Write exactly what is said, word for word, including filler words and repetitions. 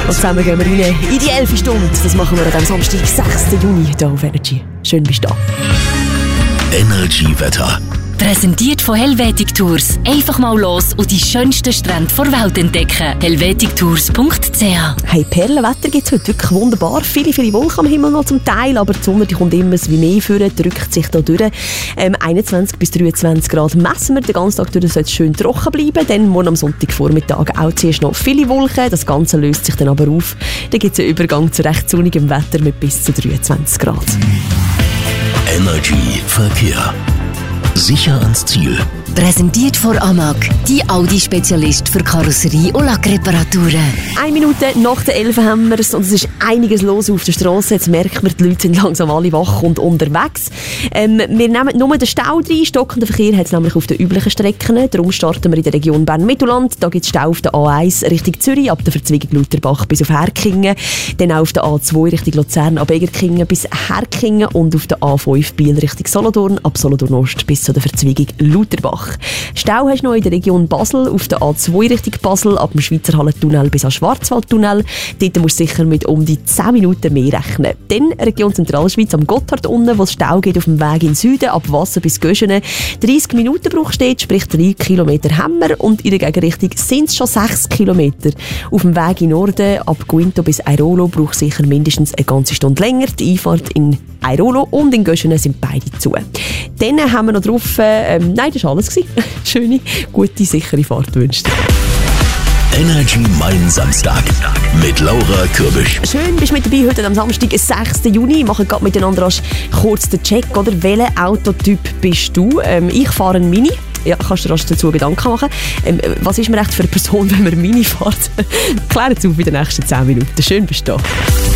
Und zusammen gehen wir rein in die elfte Stunde. Das machen wir am Samstag, sechsten Juni, hier auf Energy. Schön bist du da. Energy-Wetter. Präsentiert von Helvetic Tours. Einfach mal los und die schönsten Strände der Welt entdecken. helvetic tours punkt c h. Hey, Perlenwetter gibt es heute wirklich wunderbar. Viele, viele Wolken am Himmel noch zum Teil, aber die Sonne die kommt immer wie mehr vor, drückt sich da durch. Ähm, einundzwanzig bis dreiundzwanzig Grad messen wir. Den ganzen Tag durch soll es schön trocken bleiben. Dann morgen am Sonntagvormittag auch zuerst noch viele Wolken. Das Ganze löst sich dann aber auf. Dann gibt es einen Übergang zu recht sonnigem Wetter mit bis zu dreiundzwanzig Grad. Energy Verkehr. Sicher ans Ziel. Präsentiert von Amag, die Audi-Spezialist für Karosserie- und Lackreparaturen. Eine Minute nach der elf haben wir es und es ist einiges los auf der Straße. Jetzt merkt man, die Leute sind langsam alle wach und unterwegs. Ähm, wir nehmen nur den Stau rein. Stockenden Verkehr hat es nämlich auf den üblichen Strecken. Darum starten wir in der Region Bern-Mittelland. Da gibt es Stau auf der A eins Richtung Zürich, ab der Verzweigung Lutherbach bis auf Herkingen. Dann auch auf der A zwei Richtung Luzern, ab Egerkingen bis Herkingen. Und auf der A fünf Biel Richtung Solothurn, ab Solothurn Ost bis zu der Verzweigung Lutherbach. Stau hast du noch in der Region Basel, auf der A zwei Richtung Basel, ab dem Schweizer Hallentunnel bis am Schwarzwaldtunnel. Dort musst du sicher mit um die zehn Minuten mehr rechnen. Dann Region Zentralschweiz am Gotthard unten, wo es Stau geht auf dem Weg in den Süden, ab Wasser bis Göschene. dreißig Minuten Bruch steht, sprich drei Kilometer Hämmer, und in der Gegenrichtung sind es schon sechs Kilometer. Auf dem Weg in Norden, ab Guinto bis Airolo, braucht sicher mindestens eine ganze Stunde länger. Die Einfahrt in Airolo und in Göschene sind beide zu. Dann haben wir noch drauf, ähm, nein, das war alles. Schöne, gute, sichere Fahrt wünscht. Energy Mein Samstag mit Laura Kürbisch. Schön, bist du mit dabei heute am Samstag, sechsten Juni. Wir machen gerade miteinander rasch kurz den Check, oder? Welcher Autotyp bist du? Ähm, ich fahre einen Mini. Ja, kannst du rasch dazu Gedanken machen. Ähm, was ist man echt für eine Person, wenn man Mini fährt? Klären es auf in den nächsten zehn Minuten. Schön, bist du da.